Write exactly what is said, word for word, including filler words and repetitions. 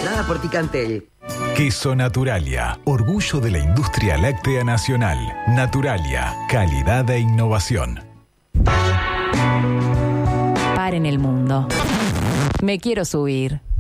Nada por Ticantel. Queso Naturalia, orgullo de la industria láctea nacional. Naturalia, calidad e innovación. Paren el mundo. Me quiero subir.